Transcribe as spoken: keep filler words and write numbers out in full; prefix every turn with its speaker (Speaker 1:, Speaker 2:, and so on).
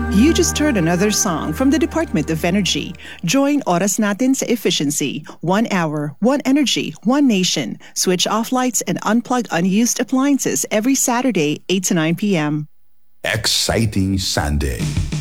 Speaker 1: You just heard another song from the Department of Energy. Join Oras Natin sa Efficiency. One hour, one energy, one nation. Switch off lights and unplug unused appliances every Saturday, eight to nine p.m.
Speaker 2: Exciting Sunday.